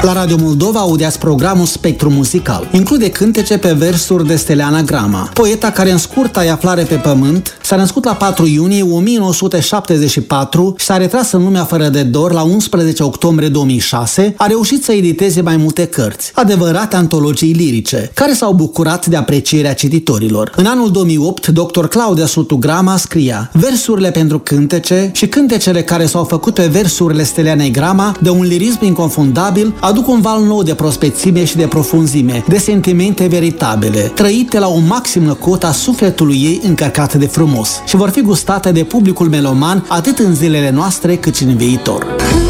La Radio Moldova audeați programul Spectru Muzical. Include cântece pe versuri de Steleana Grama, poeta care în scurta aflare pe pământ s-a născut la 4 iunie 1974 și s-a retras în lumea fără de dor la 11 octombrie 2006, a reușit să editeze mai multe cărți, adevărate antologii lirice, care s-au bucurat de aprecierea cititorilor. În anul 2008, dr. Claudia Sutu Grama scria: versurile pentru cântece și cântecele care s-au făcut pe versurile Steleanei Grama, de un lirism inconfundabil, aduc un val nou de prospețime și de profunzime, de sentimente veritabile, trăite la o maximă cotă a sufletului ei încărcat de frumos și vor fi gustate de publicul meloman atât în zilele noastre cât și în viitor.